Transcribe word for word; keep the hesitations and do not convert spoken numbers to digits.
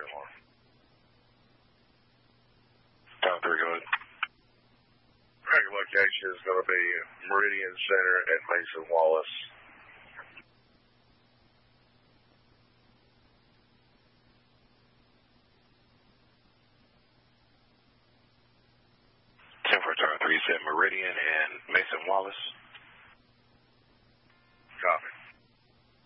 anymore. Tower three, go ahead. Tracking location is going to be Meridian Center at Mason Wallace. ten for Tower three, you said Meridian and Mason Wallace.